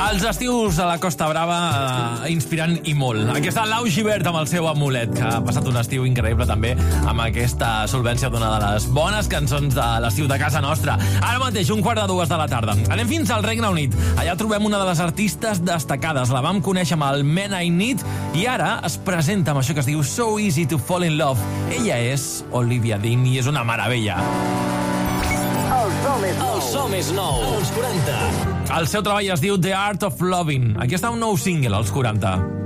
Els estius a la Costa Brava inspirant i molt. Aquí està Lau Gibert amb el seu amulet, que ha passat un estiu increïble també amb aquesta solvència d'una de les bones cançons de l'estiu de casa nostra. Ara mateix, 1:15 de la tarda. Anem fins al Regne Unit. Allà trobem una de les artistes destacades. La vam conèixer amb el Man I Need i ara es presenta amb això que es diu So Easy to Fall in Love. Ella és Olivia Dean i és una meravella. El so més nou. Als 40. El seu treball es diu The Art of Loving. Aquí està un nou single, als 40.